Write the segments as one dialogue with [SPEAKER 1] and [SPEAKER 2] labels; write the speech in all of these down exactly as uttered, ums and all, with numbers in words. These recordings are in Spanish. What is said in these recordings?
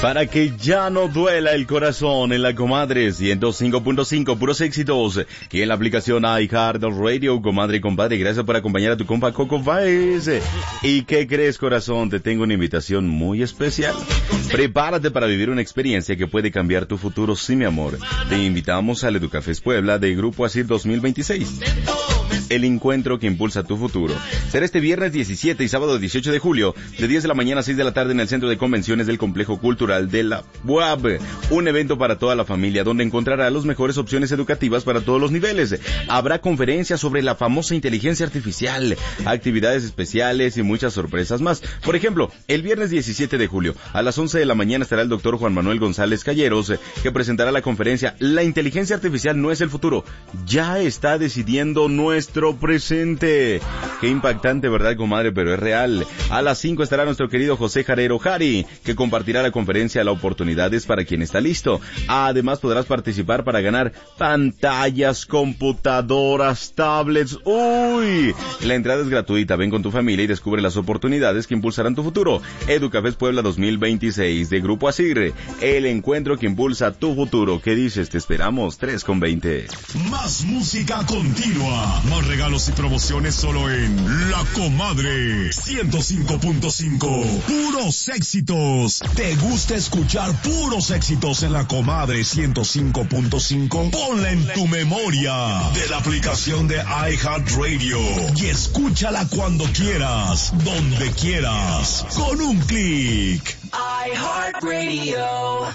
[SPEAKER 1] Para que ya no duela el corazón en la comadre ciento cinco punto cinco, puros éxitos. Y en la aplicación iHeartRadio, comadre y compadre, gracias por acompañar a tu compa Coco Baez. ¿Y qué crees, corazón? Te tengo una invitación muy especial. Prepárate para vivir una experiencia que puede cambiar tu futuro, sí, mi amor. Te invitamos al Educafés Puebla de Grupo Asir dos mil veintiséis. El encuentro que impulsa tu futuro. Será este viernes diecisiete y sábado dieciocho de julio, de diez de la mañana a seis de la tarde en el Centro de Convenciones del Complejo Cultural de la U A B. Un evento para toda la familia donde encontrará las mejores opciones educativas para todos los niveles. Habrá conferencias sobre la famosa inteligencia artificial, actividades especiales y muchas sorpresas más. Por ejemplo, el viernes diecisiete de julio, a las once de la mañana estará el doctor Juan Manuel González Calleros, que presentará la conferencia La inteligencia artificial no es el futuro, ya está decidiendo nuestro presente. Qué impactante, ¿verdad, comadre? Pero es real. A las cinco estará nuestro querido José Jarero Jari, que compartirá la conferencia La oportunidad es para quien está listo. Además podrás participar para ganar pantallas, computadoras, tablets. ¡Uy! La entrada es gratuita. Ven con tu familia y descubre las oportunidades que impulsarán tu futuro. Educafés Puebla dos mil veintiséis de Grupo Asir. El encuentro que impulsa tu futuro. ¿Qué dices? Te esperamos. tres con veinte.
[SPEAKER 2] Más música continua. Más regalos y promociones solo en La Comadre ciento cinco punto cinco. Puros éxitos. ¿Te gusta escuchar puros éxitos en La Comadre ciento cinco punto cinco? Ponla en tu memoria de la aplicación de iHeartRadio y escúchala cuando quieras, donde quieras, con un clic.
[SPEAKER 3] iHeartRadio.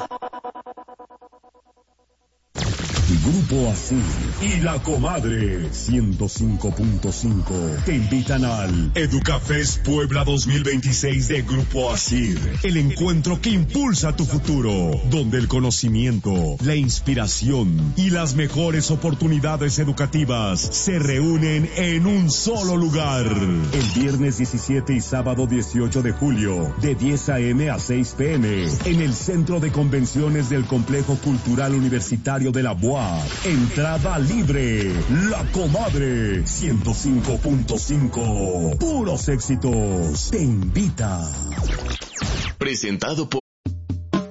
[SPEAKER 2] Grupo Asir y La Comadre ciento cinco punto cinco te invitan al Educafés Puebla dos mil veintiséis de Grupo Asir, el encuentro que impulsa tu futuro, donde el conocimiento, la inspiración y las mejores oportunidades educativas se reúnen en un solo lugar. El viernes diecisiete y sábado dieciocho de julio, de diez a eme a seis pe eme, en el Centro de Convenciones del Complejo Cultural Universitario de la U A B. Entrada libre. La Comadre ciento cinco punto cinco. Puros éxitos. Te invita.
[SPEAKER 4] Presentado por